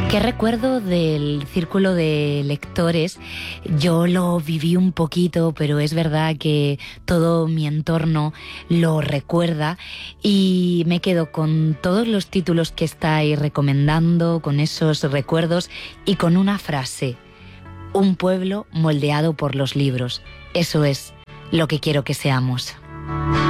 ¿Qué recuerdo del círculo de lectores? Yo lo viví un poquito, pero es verdad que todo mi entorno lo recuerda y me quedo con todos los títulos que estáis recomendando, con esos recuerdos y con una frase: un pueblo moldeado por los libros. Eso es lo que quiero que seamos.